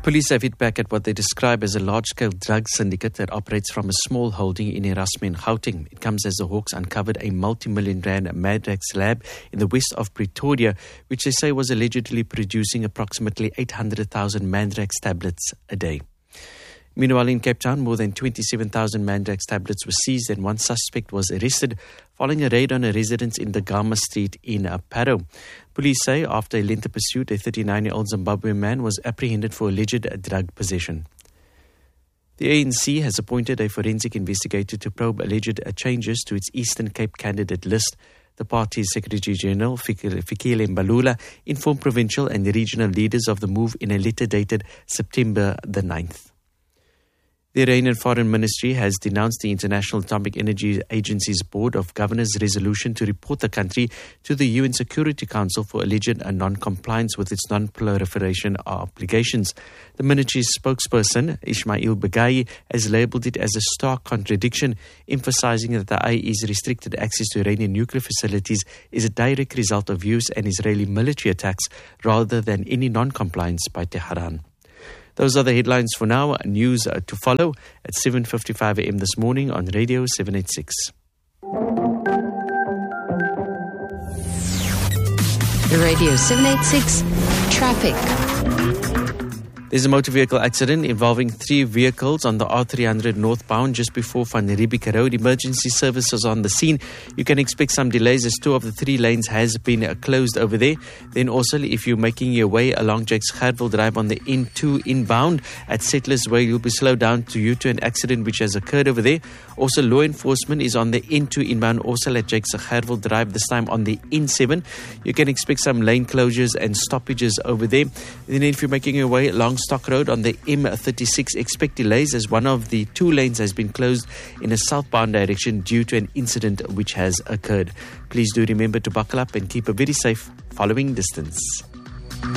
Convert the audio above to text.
Police have hit back at what they describe as a large-scale drug syndicate that operates from a small holding in Erasmus in Gauteng. It comes as the Hawks uncovered a multi-million-rand Madrax lab in the west of Pretoria, which they say was allegedly producing approximately 800,000 Madrax tablets a day. Meanwhile, in Cape Town, more than 27,000 Madrax tablets were seized and one suspect was arrested following a raid on a residence in the Gama Street in Parow. Police say after a lengthy pursuit, a 39-year-old Zimbabwean man was apprehended for alleged drug possession. The ANC has appointed a forensic investigator to probe alleged changes to its Eastern Cape candidate list. The party's Secretary-General, Fikile Mbalula, informed provincial and regional leaders of the move in a letter dated September the 9th. The Iranian Foreign Ministry has denounced the International Atomic Energy Agency's Board of Governors' resolution to report the country to the UN Security Council for alleged non-compliance with its non-proliferation obligations. The ministry's spokesperson, Ismail Baghai, has labelled it as a stark contradiction, emphasising that the IAEA's restricted access to Iranian nuclear facilities is a direct result of US and Israeli military attacks rather than any non-compliance by Tehran. Those are the headlines for now. News to follow at 7:55 a.m. this morning on Radio 786. Radio 786 Traffic. There's a motor vehicle accident involving 3 vehicles on the R300 northbound just before Van Riebeeck Road. Emergency services on the scene. You can expect some delays as 2 of the 3 lanes has been closed over there. Then also, if you're making your way along Jakes Gerwel Drive on the N2 inbound at Settlers Way, you'll be slowed down due to an accident which has occurred over there. Also, law enforcement is on the N2 inbound, also at Jakes Gerwel Drive, this time on the N7. You can expect some lane closures and stoppages over there. Then if you're making your way along Stock Road on the M36, expect delays as one of the 2 lanes has been closed in a southbound direction due to an incident which has occurred. Please do remember to buckle up and keep a very safe following distance.